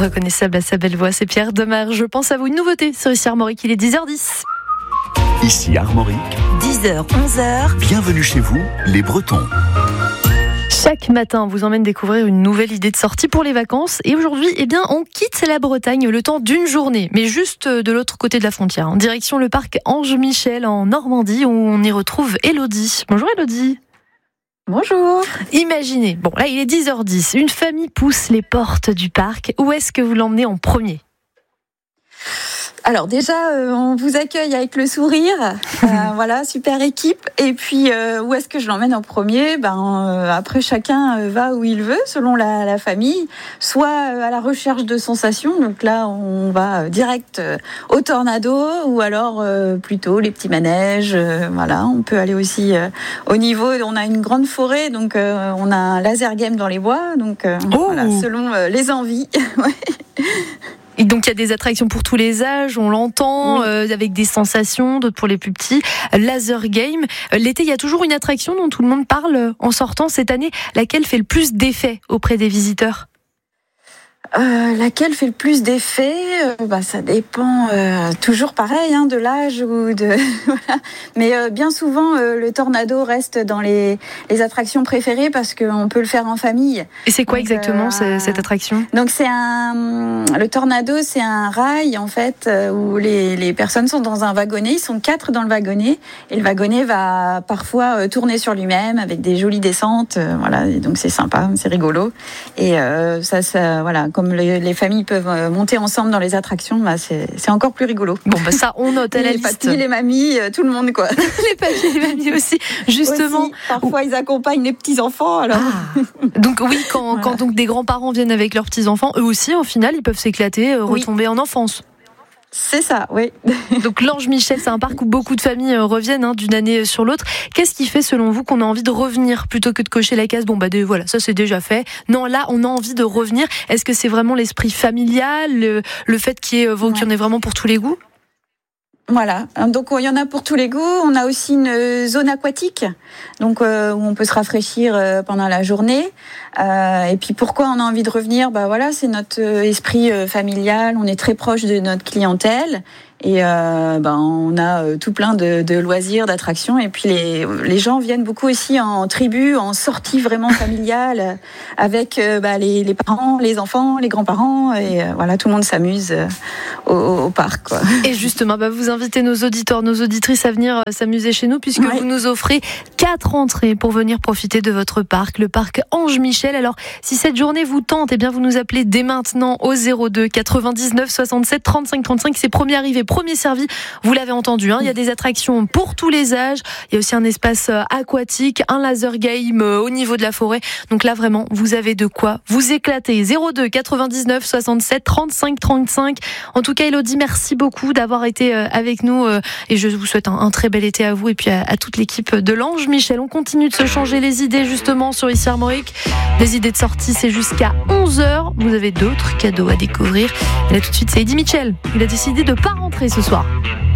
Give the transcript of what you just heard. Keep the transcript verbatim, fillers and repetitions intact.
Reconnaissable à sa belle voix, c'est Pierre Demar. Je pense à vous, une nouveauté sur ici Armorique, il est dix heures dix. Ici Armorique, dix heures, onze heures. Bienvenue chez vous, les Bretons. Chaque matin, on vous emmène découvrir une nouvelle idée de sortie pour les vacances. Et aujourd'hui, eh bien, on quitte la Bretagne le temps d'une journée, mais juste de l'autre côté de la frontière, en direction le parc Ange Michel en Normandie, où on y retrouve Élodie. Bonjour Élodie. Bonjour. Imaginez, bon là il est dix heures dix, une famille pousse les portes du parc. Où est-ce que vous l'emmenez en premier ? Alors déjà, euh, on vous accueille avec le sourire, euh, voilà, super équipe. Et puis, euh, où est-ce que je l'emmène en premier ? Ben euh, après, chacun euh, va où il veut, selon la, la famille, soit euh, à la recherche de sensations. Donc là, on va euh, direct euh, au tornado, ou alors euh, plutôt les petits manèges. Euh, voilà, on peut aller aussi euh, au niveau. On a une grande forêt, donc euh, on a un laser game dans les bois. Donc euh, oh. voilà, selon euh, les envies. Et donc il y a des attractions pour tous les âges, on l'entend, oui. euh, avec des sensations, d'autres pour les plus petits. Laser game. L'été, il y a toujours une attraction dont tout le monde parle en sortant cette année. Laquelle fait le plus d'effet auprès des visiteurs ? Euh, laquelle fait le plus d'effet ? euh, bah, Ça dépend, euh, toujours pareil, hein, de l'âge ou de voilà. Mais euh, bien souvent, euh, le tornado reste dans les, les attractions préférées parce qu'on peut le faire en famille. Et c'est quoi donc, exactement euh, cette attraction ? Donc c'est un, le tornado, c'est un rail en fait où les, les personnes sont dans un wagonnet. Ils sont quatre dans le wagonnet et le wagonnet va parfois tourner sur lui-même avec des jolies descentes. Euh, voilà, et donc c'est sympa, c'est rigolo. Et euh, ça, ça, voilà. Comme les, les familles peuvent monter ensemble dans les attractions, bah c'est, c'est encore plus rigolo. Bon, bah ça, on note à la les liste. Les papis, les mamies, tout le monde, quoi. Les papis, les mamies aussi. Justement. Aussi, parfois, ils accompagnent les petits-enfants, alors. Ah. Donc, oui, quand, voilà. quand donc des grands-parents viennent avec leurs petits-enfants, eux aussi, au final, ils peuvent s'éclater, euh, retomber oui. en enfance. C'est ça, oui. Donc l'Ange Michel, c'est un parc où beaucoup de familles reviennent hein, d'une année sur l'autre. Qu'est-ce qui fait selon vous qu'on a envie de revenir plutôt que de cocher la case ? Bon bah de, voilà, ça c'est déjà fait. Non, là on a envie de revenir. Est-ce que c'est vraiment l'esprit familial, le, le fait qu'il y, ait, ouais. qu'il y en ait vraiment pour tous les goûts ? Voilà, donc il y en a pour tous les goûts. On a aussi une zone aquatique, donc euh, où on peut se rafraîchir euh, pendant la journée. Euh, et puis pourquoi on a envie de revenir ? Bah voilà, c'est notre esprit euh, familial. On est très proche de notre clientèle. Et euh, ben on a euh, tout plein de, de loisirs, d'attractions. Et puis les, les gens viennent beaucoup aussi en tribu, en sortie vraiment familiale, avec euh, bah, les, les parents, les enfants, les grands-parents. Et euh, voilà, tout le monde s'amuse euh, au, au parc, quoi. Et justement, bah, vous invitez nos auditeurs, nos auditrices à venir euh, s'amuser chez nous, puisque ouais. vous nous offrez quatre entrées pour venir profiter de votre parc, le parc Ange Michel. Alors, si cette journée vous tente, eh bien vous nous appelez dès maintenant au zéro deux quatre-vingt-dix-neuf soixante-sept trente-cinq trente-cinq. C'est premier arrivé, premier servi, vous l'avez entendu, hein, il y a des attractions pour tous les âges, il y a aussi un espace aquatique, un laser game au niveau de la forêt, donc là vraiment vous avez de quoi vous éclater. Zéro deux quatre-vingt-dix-neuf soixante-sept trente-cinq trente-cinq. En tout cas Élodie, merci beaucoup d'avoir été avec nous et je vous souhaite un, un très bel été à vous et puis à, à toute l'équipe de l'Ange Michel. On continue de se changer les idées justement sur ici Armorique. Les idées de sortie, c'est jusqu'à onze heures, vous avez d'autres cadeaux à découvrir. Et là tout de suite c'est Eddie Mitchell, il a décidé de ne pas rentrer ce soir.